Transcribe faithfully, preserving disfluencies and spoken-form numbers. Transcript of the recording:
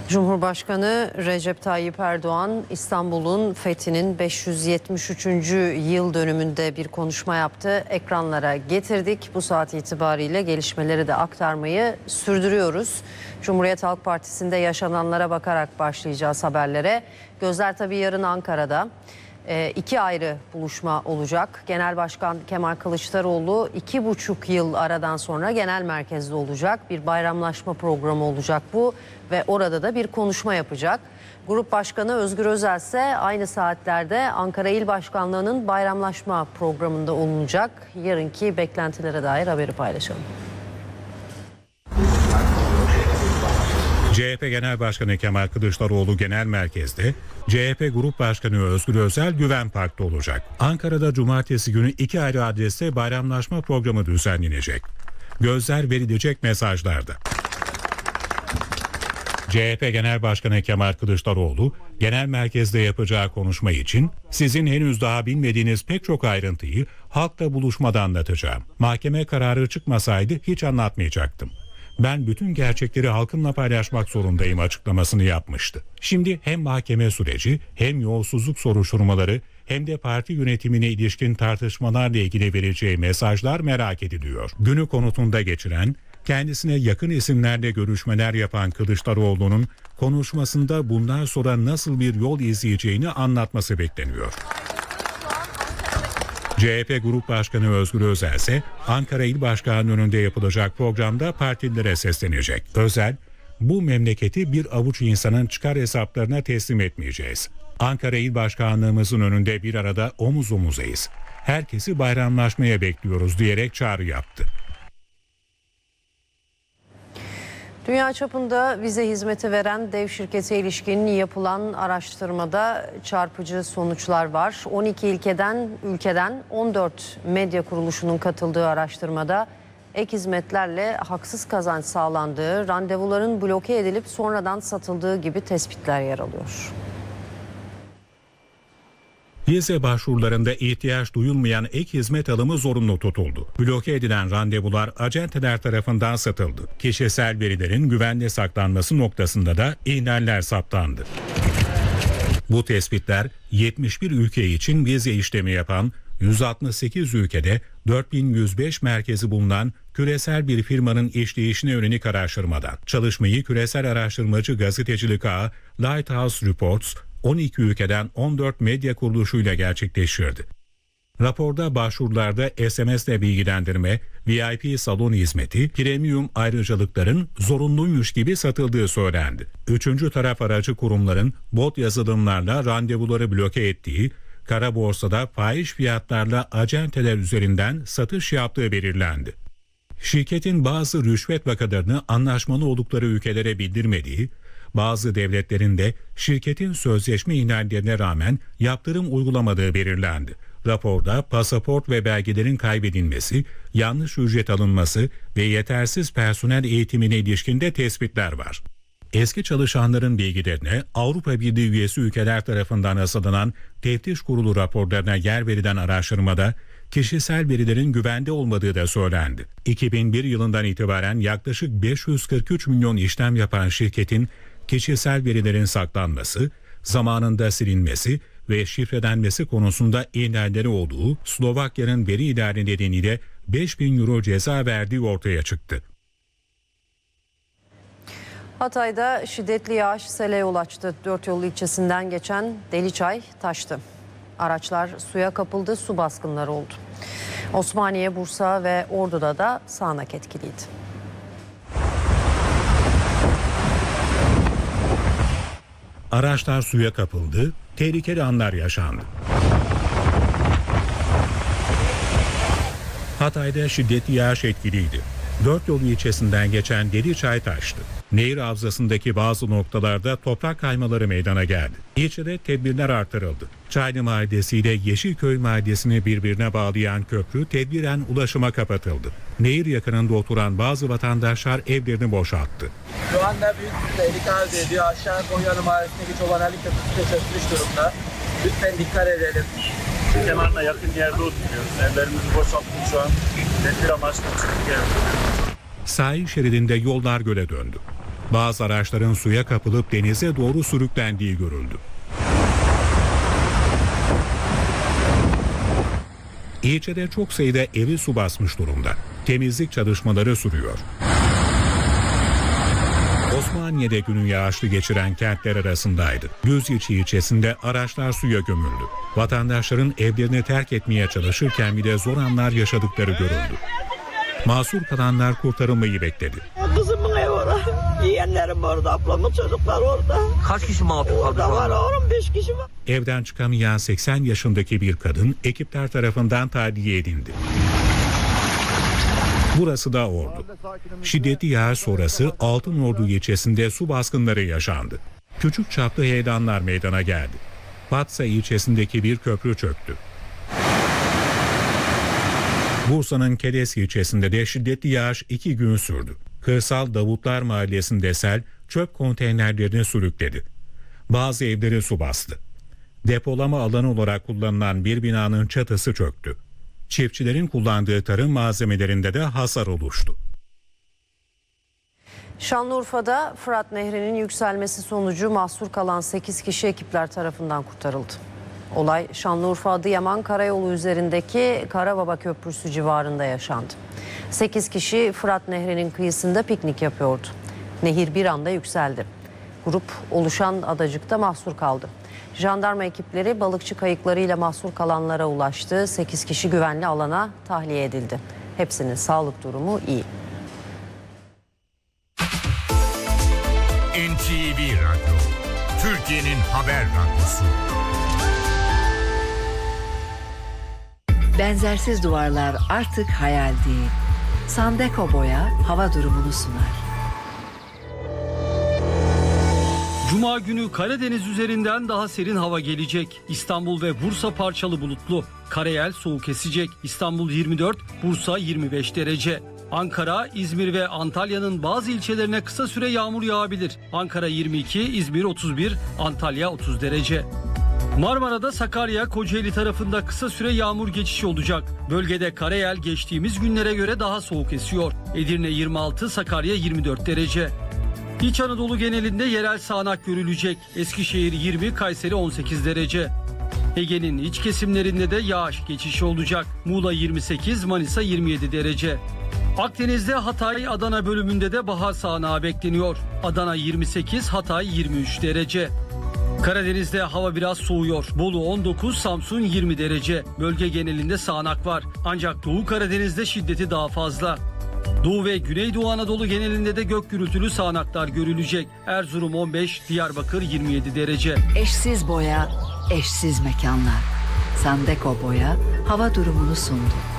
Cumhurbaşkanı Recep Tayyip Erdoğan İstanbul'un fethinin beş yüz yetmiş üçüncü yıl dönümünde bir konuşma yaptı. Ekranlara getirdik. Bu saat itibariyle gelişmeleri de aktarmayı sürdürüyoruz. Cumhuriyet Halk Partisi'nde yaşananlara bakarak başlayacağız haberlere. Gözler tabii yarın Ankara'da. E, iki ayrı buluşma olacak. Genel Başkan Kemal Kılıçdaroğlu iki buçuk yıl aradan sonra genel merkezde olacak. Bir bayramlaşma programı olacak bu ve orada da bir konuşma yapacak. Grup Başkanı Özgür Özel ise aynı saatlerde Ankara İl Başkanlığı'nın bayramlaşma programında olunacak. Yarınki beklentilere dair haberi paylaşalım. C H P Genel Başkanı Kemal Kılıçdaroğlu genel merkezde, C H P Grup Başkanı Özgür Özel Güven Park'ta olacak. Ankara'da cumartesi günü iki ayrı adreste bayramlaşma programı düzenlenecek. Gözler verilecek mesajlarda. C H P Genel Başkanı Kemal Kılıçdaroğlu, genel merkezde yapacağı konuşma için sizin henüz daha bilmediğiniz pek çok ayrıntıyı halkla buluşmada anlatacağım. Mahkeme kararı çıkmasaydı hiç anlatmayacaktım. Ben bütün gerçekleri halkımla paylaşmak zorundayım açıklamasını yapmıştı. Şimdi hem mahkeme süreci hem yolsuzluk soruşturmaları hem de parti yönetimine ilişkin tartışmalarla ilgili vereceği mesajlar merak ediliyor. Günü konutunda geçiren, kendisine yakın isimlerle görüşmeler yapan Kılıçdaroğlu'nun konuşmasında bundan sonra nasıl bir yol izleyeceğini anlatması bekleniyor. C H P Grup Başkanı Özgür Özel ise Ankara İl Başkanı'nın önünde yapılacak programda partililere seslenecek. Özel, bu memleketi bir avuç insanın çıkar hesaplarına teslim etmeyeceğiz. Ankara İl Başkanlığımızın önünde bir arada omuz omuzayız. Herkesi bayramlaşmaya bekliyoruz diyerek çağrı yaptı. Dünya çapında vize hizmeti veren dev şirkete ilişkin yapılan araştırmada çarpıcı sonuçlar var. on iki ülkeden ülkeden on dört medya kuruluşunun katıldığı araştırmada ek hizmetlerle haksız kazanç sağlandığı, randevuların bloke edilip sonradan satıldığı gibi tespitler yer alıyor. Vize başvurularında ihtiyaç duyulmayan ek hizmet alımı zorunlu tutuldu. Bloke edilen randevular acenteler tarafından satıldı. Kişisel verilerin güvenle saklanması noktasında da ihlaller saptandı. Bu tespitler yetmiş bir ülke için vize işlemi yapan, yüz altmış sekiz ülkede dört bin yüz beş merkezi bulunan küresel bir firmanın işleyişine yönelik araştırmadan. Çalışmayı küresel araştırmacı gazetecilik ağı Lighthouse Reports, on iki ülkeden on dört medya kuruluşuyla gerçekleştirdi. Raporda başvurularda S M S'le bilgilendirme, V I P salon hizmeti, premium ayrıcalıkların zorunluymuş gibi satıldığı söylendi. Üçüncü taraf aracı kurumların bot yazılımlarla randevuları bloke ettiği, kara borsada fahiş fiyatlarla acenteler üzerinden satış yaptığı belirlendi. Şirketin bazı rüşvet vakalarını anlaşmalı oldukları ülkelere bildirmediği, bazı devletlerin de şirketin sözleşme ihlallerine rağmen yaptırım uygulamadığı belirlendi. Raporda pasaport ve belgelerin kaybedilmesi, yanlış ücret alınması ve yetersiz personel eğitimine ilişkin de tespitler var. Eski çalışanların bilgilerine Avrupa Birliği üyesi ülkeler tarafından hazırlanan teftiş kurulu raporlarına yer verilen araştırmada kişisel verilerin güvende olmadığı da söylendi. iki bin bir yılından itibaren yaklaşık beş yüz kırk üç milyon işlem yapan şirketin kişisel verilerin saklanması, zamanında silinmesi ve şifrelenmesi konusunda ihlalleri olduğu, Slovakya'nın veri ihlali nedeniyle beş bin euro ceza verdiği ortaya çıktı. Hatay'da şiddetli yağış sele yol açtı. Dört yol ilçesinden geçen Deliçay taştı. Araçlar suya kapıldı, su baskınları oldu. Osmaniye, Bursa ve Ordu'da da sağanak etkiliydi. Araçlar suya kapıldı, tehlikeli anlar yaşandı. Hatay'da şiddetli yağış etkiliydi. Dört yol ilçesinden geçen Deliçay taştı. Nehir havzasındaki bazı noktalarda toprak kaymaları meydana geldi. İlçede tedbirler artırıldı. Çaylı Mahallesi ile Yeşilköy Mahallesi'ni birbirine bağlayan köprü tedbiren ulaşıma kapatıldı. Nehir yakınında oturan bazı vatandaşlar evlerini boşalttı. Şu anda büyük bir tehlike arz ediyor. Aşağı Konya'nın mahallesindeki Çobaneli Köprüsü de çökmüş durumda. Lütfen dikkat edelim. Kemal'le yakın yerde oturuyoruz. Evlerimizi boşalttık şu an. Tedbir amaçlı çıktık geldik. Sahil şeridinde yollar göle döndü. Bazı araçların suya kapılıp denize doğru sürüklendiği görüldü. İlçede çok sayıda evi su basmış durumda. Temizlik çalışmaları sürüyor. Osmaniye'de günü yağışlı geçiren kentler arasındaydı. Düzceçi ilçesinde araçlar suya gömüldü. Vatandaşların evlerini terk etmeye çalışırken bile zor anlar yaşadıkları görüldü. Mahsur kalanlar kurtarılmayı bekledi. Kızımın evi orada. Yeğenlerim orada, ablamın çocuklar orada. Kaç kişi mahsur kaldı? Orada var oğlum, beş kişi var. Evden çıkamayan seksen yaşındaki bir kadın ekipler tarafından tahliye edildi. Burası da Ordu. Şiddetli yağış sonrası Altınordu ilçesinde su baskınları yaşandı. Küçük çaplı heyelanlar meydana geldi. Fatsa ilçesindeki bir köprü çöktü. Bursa'nın Keles ilçesinde de şiddetli yağış iki gün sürdü. Kırsal Davutlar Mahallesi'nde sel çöp konteynerlerini sürükledi. Bazı evleri su bastı. Depolama alanı olarak kullanılan bir binanın çatısı çöktü. Çiftçilerin kullandığı tarım malzemelerinde de hasar oluştu. Şanlıurfa'da Fırat Nehri'nin yükselmesi sonucu mahsur kalan sekiz kişi ekipler tarafından kurtarıldı. Olay Şanlıurfa Adıyaman Karayolu üzerindeki Karababa Köprüsü civarında yaşandı. sekiz kişi Fırat Nehri'nin kıyısında piknik yapıyordu. Nehir bir anda yükseldi. Grup oluşan adacıkta mahsur kaldı. Jandarma ekipleri balıkçı kayıklarıyla mahsur kalanlara ulaştı. sekiz kişi güvenli alana tahliye edildi. Hepsinin sağlık durumu iyi. N T V Radyo, Türkiye'nin haber radyosu. Benzersiz duvarlar artık hayal değil. Sandeko Boya hava durumunu sunar. Cuma günü Karadeniz üzerinden daha serin hava gelecek. İstanbul ve Bursa parçalı bulutlu. Karayel soğuk esecek. İstanbul yirmi dört, Bursa yirmi beş derece. Ankara, İzmir ve Antalya'nın bazı ilçelerine kısa süre yağmur yağabilir. Ankara yirmi iki, İzmir otuz bir, Antalya otuz derece. Marmara'da Sakarya, Kocaeli tarafında kısa süre yağmur geçişi olacak. Bölgede karayel geçtiğimiz günlere göre daha soğuk esiyor. Edirne yirmi altı, Sakarya yirmi dört derece. İç Anadolu genelinde yerel sağanak görülecek. Eskişehir yirmi, Kayseri on sekiz derece. Ege'nin iç kesimlerinde de yağış geçişi olacak. Muğla yirmi sekiz, Manisa yirmi yedi derece. Akdeniz'de Hatay, Adana bölümünde de bahar sağanağı bekleniyor. Adana yirmi sekiz, Hatay yirmi üç derece. Karadeniz'de hava biraz soğuyor. Bolu on dokuz, Samsun yirmi derece. Bölge genelinde sağanak var. Ancak Doğu Karadeniz'de şiddeti daha fazla. Doğu ve Güneydoğu Anadolu genelinde de gök gürültülü sağanaklar görülecek. Erzurum on beş, Diyarbakır yirmi yedi derece. Eşsiz boya, eşsiz mekanlar. Sandeko Boya hava durumunu sundu.